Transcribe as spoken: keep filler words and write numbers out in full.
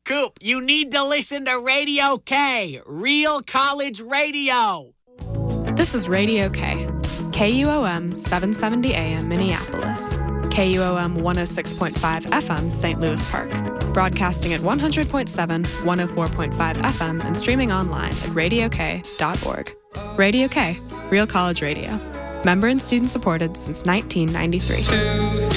Coop, you need to listen to Radio K, Real College Radio. This is Radio K, K U O M seven seventy A M Minneapolis, K U O M one oh six point five F M Saint Louis Park, broadcasting at one hundred point seven, one oh four point five F M and streaming online at radio k dot org. Radio K, Real College Radio. Member and student supported since nineteen ninety-three.